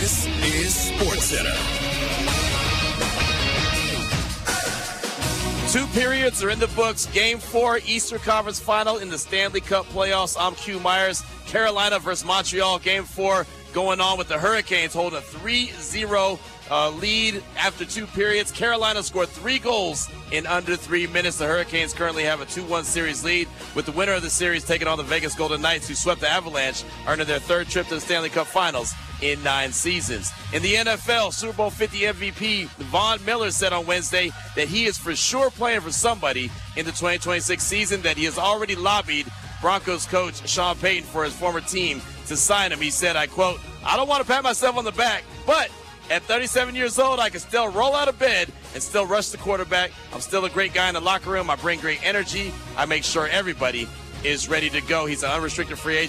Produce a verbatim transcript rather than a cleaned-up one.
This is SportsCenter. Two periods are in the books. Game four, Eastern Conference Final in the Stanley Cup playoffs. I'm Q Myers. Carolina versus Montreal. Game four going on with the Hurricanes holding a three zero uh, lead after two periods. Carolina scored three goals in under three minutes. The Hurricanes currently have a two one series lead, with the winner of the series taking on the Vegas Golden Knights, who swept the Avalanche, earning their third trip to the Stanley Cup Finals in nine seasons. In the N F L, Super Bowl fifty M V P Von Miller said on Wednesday that he is for sure playing for somebody in the twenty twenty-six season, that he has already lobbied Broncos coach Sean Payton for his former team to sign him. He said, I quote, "I don't want to pat myself on the back, but at thirty-seven years old, I can still roll out of bed and still rush the quarterback. I'm still a great guy in the locker room. I bring great energy. I make sure everybody is ready to go." He's an unrestricted free agent.